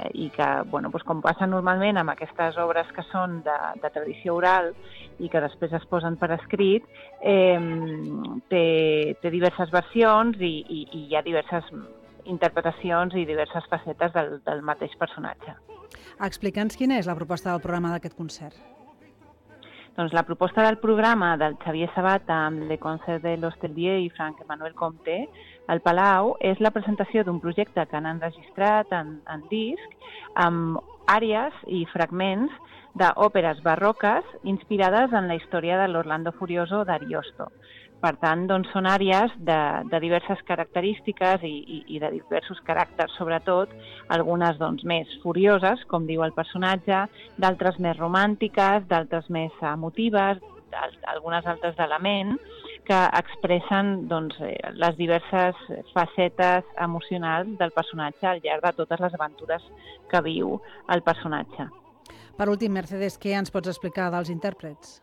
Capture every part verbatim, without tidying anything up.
i que, bueno, doncs com passa normalment amb aquestes obres que són de, de tradició oral i que després es posen per escrit, eh, té, té diverses versions i, i, i hi ha diverses interpretacions i diverses facetes del, del mateix personatge. Explica'ns quina és la proposta del programa d'aquest concert. Doncs la proposta del programa del Xavier Sabata amb Le Concert de l'Hostelier i Franck-Emmanuel Comte al Palau és la presentació d'un projecte que han enregistrat en, en disc amb àries i fragments d'òperes barroques inspirades en la història de l'Orlando Furioso d'Ariosto. Per tant, doncs, són àrees de, de diverses característiques i, i, i de diversos caràcters, sobretot, algunes doncs, més furioses, com diu el personatge, d'altres més romàntiques, d'altres més emotives, algunes altres d'element, que expressen doncs, les diverses facetes emocionals del personatge al llarg de totes les aventures que viu el personatge. Per últim, Mercedes, què ens pots explicar dels intèrprets?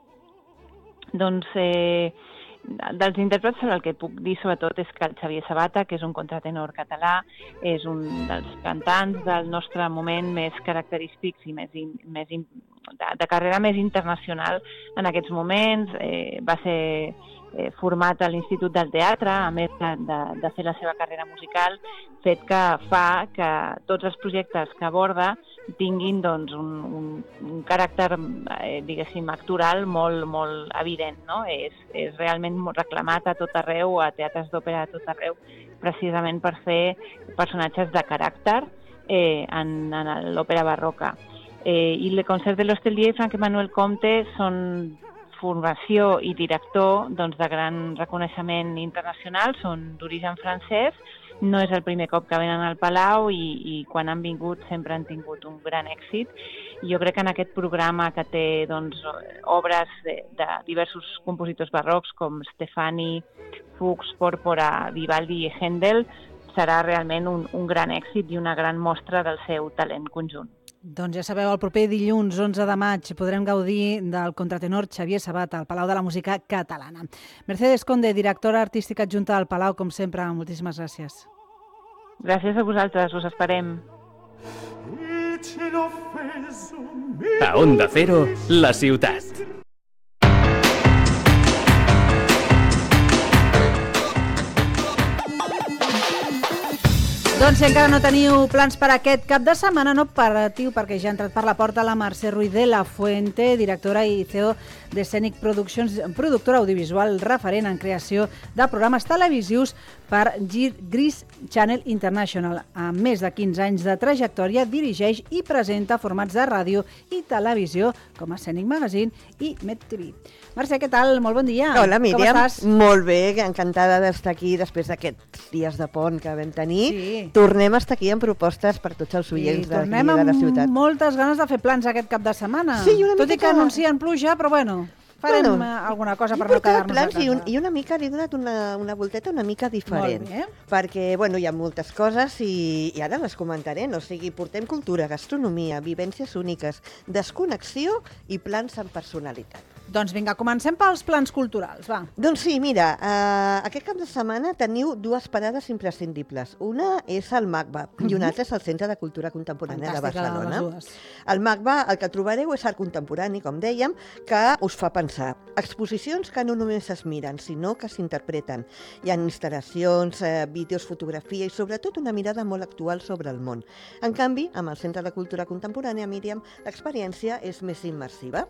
Doncs eh, dels intèrprets el que puc dir sobretot és que el Xavier Sabata, que és un contratenor català, és un dels cantants del nostre moment més característics i més, in, més in, de, de carrera més internacional en aquests moments. Eh, va ser eh, format a l'Institut del Teatre, a més de, de, de fer la seva carrera musical, fet que fa que tots els projectes que aborda tinguin doncs, un, un, un caràcter, eh, diguéssim, actoral molt, molt evident, no? És, és realment molt reclamat a tot arreu, a teatres d'òpera a tot arreu, precisament per fer personatges de caràcter eh, en, en l'òpera barroca. Eh, I Le Concert de l'Hostelier i Franck-Emmanuel Comte són formació i director doncs, de gran reconeixement internacional, són d'origen francès. No és el primer cop que venen al Palau i, i quan han vingut sempre han tingut un gran èxit. Jo crec que en aquest programa que té doncs, obres de, de diversos compositors barrocs com Stefani, Fuchs, Pòrpora, Vivaldi i Händel serà realment un, un gran èxit i una gran mostra del seu talent conjunt. Doncs ja sabeu, el proper dilluns onze de maig podrem gaudir del contratenor Xavier Sabata al Palau de la Música Catalana. Mercedes Conde, directora artística adjunta del Palau, com sempre, moltíssimes gràcies. Gràcies a vosaltres, us esperem. A Onda Cero, la ciutat. Doncs si encara no teniu plans per aquest cap de setmana, no patiu, perquè ja ha entrat per la porta la Mercè Ruiz de la Fuente, directora i C E O de Scenic Productions, productora audiovisual referent en creació de programes televisius per Gris Channel International. Amb més de quinze anys de trajectòria, dirigeix i presenta formats de ràdio i televisió com a Scenic Magazine i Met T V. Mercè, què tal? Molt bon dia. Hola, Míriam. Com estàs? Molt bé, encantada d'estar aquí després d'aquests dies de pont que vam tenir. Sí. Tornem a estar aquí amb propostes per tots els oients d'aquí de la ciutat. Tornem amb moltes ganes de fer plans aquest cap de setmana. Sí, una Tot i que mica... anuncien pluja, però bueno, farem bueno, alguna cosa per no quedar-nos a casa. I, un, I una mica li he donat una, una volteta una mica diferent. Molt bé. Perquè, bueno, hi ha moltes coses i, i ara les comentaré. O sigui, portem cultura, gastronomia, vivències úniques, desconnexió i plans amb personalitat. Doncs vinga, comencem pels plans culturals, va. Doncs sí, mira, uh, aquest cap de setmana teniu dues parades imprescindibles. Una és el MACBA uh-huh. i una altra és el Centre de Cultura Contemporània Fantàstica, de Barcelona. les dues. El MACBA, el que trobareu és art contemporani, com dèiem, que us fa pensar. Exposicions que no només es miren, sinó que s'interpreten. Hi ha instal·lacions, eh, vídeos, fotografia i sobretot una mirada molt actual sobre el món. En canvi, amb el Centre de Cultura Contemporània, Míriam, l'experiència és més immersiva.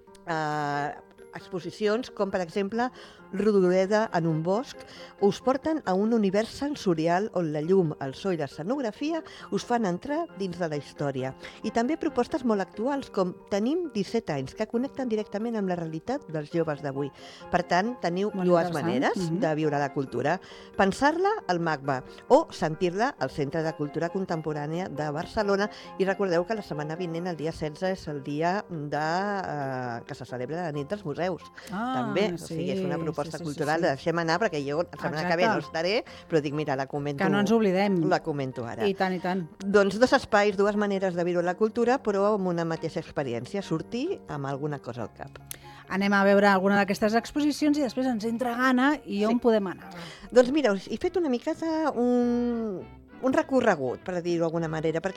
Uh, exposicions com, per exemple, Rodoreda en un bosc, us porten a un univers sensorial on la llum, el so i l'escenografia us fan entrar dins de la història. I també propostes molt actuals, com Tenim disset anys, que connecten directament amb la realitat dels joves d'avui. Per tant, teniu molt dues maneres mm-hmm. de viure la cultura. Pensar-la al MACBA o sentir-la al Centre de Cultura Contemporània de Barcelona. I recordeu que la setmana vinent, el dia setze, és el dia de, eh, que se celebra la nit dels museus. Ah, també, sí, o sigui, és una proposta sí, sí, cultural, sí, sí. la deixem anar perquè jo la setmana Exacte. que ve no estaré, però dic, mira, la comento. Que no ens oblidem. La comento ara. I tant, i tant. Doncs dos espais, dues maneres de viure la cultura, però amb una mateixa experiència, sortir amb alguna cosa al cap. Anem a veure alguna d'aquestes exposicions i després ens entra gana i on Sí. podem anar. Doncs mira, us he fet una miqueta un, un recorregut, per dir-ho d'alguna manera, perquè